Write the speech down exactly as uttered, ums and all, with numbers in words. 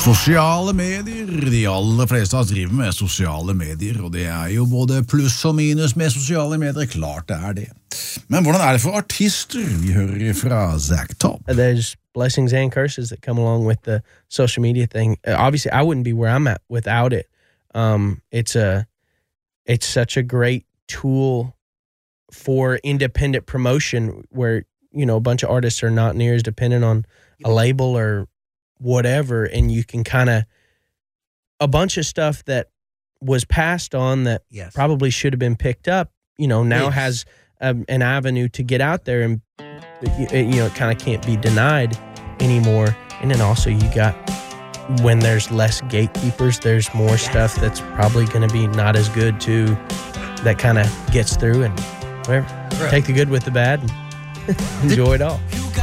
Sosiale medier, de aller fleste av oss driver med sosiale medier, og det er jo både pluss og minus med sosiale medier, klart det er det. Men hvordan er det for artister? Vi hører fra Zach Top. There's blessings and curses that come along with the social media thing. Uh, obviously, I wouldn't be where I'm at without it. Um, it's a, it's such a great tool for independent promotion where, you know, a bunch of artists are not near as dependent on a label or whatever, and you can kind of a bunch of stuff that was passed on that yes. probably should have been picked up, you know, now yes. has um, an avenue to get out there, and you know, it kind of can't be denied anymore. And then also you got, when there's less gatekeepers, there's more yes. stuff that's probably going to be not as good too, that kind of gets through, and whatever. Right. Take the good with the bad and enjoy it all.